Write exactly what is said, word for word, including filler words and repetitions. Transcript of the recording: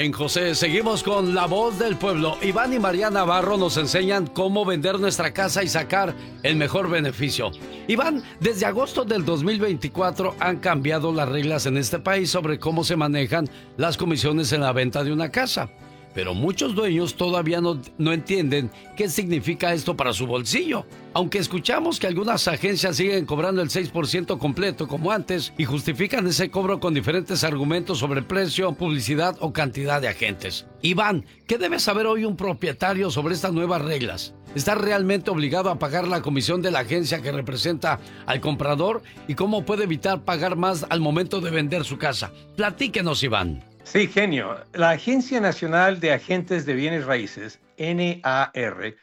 En José, seguimos con La Voz del Pueblo. Iván y María Navarro nos enseñan cómo vender nuestra casa y sacar el mejor beneficio. Iván, desde agosto del dos mil veinticuatro han cambiado las reglas en este país sobre cómo se manejan las comisiones en la venta de una casa. Pero muchos dueños todavía no, no entienden qué significa esto para su bolsillo. Aunque escuchamos que algunas agencias siguen cobrando el seis por ciento completo como antes y justifican ese cobro con diferentes argumentos sobre precio, publicidad o cantidad de agentes. Iván, ¿qué debe saber hoy un propietario sobre estas nuevas reglas? ¿Está realmente obligado a pagar la comisión de la agencia que representa al comprador? ¿Y cómo puede evitar pagar más al momento de vender su casa? Platíquenos, Iván. Sí, genio. La Agencia Nacional de Agentes de Bienes Raíces, N A R,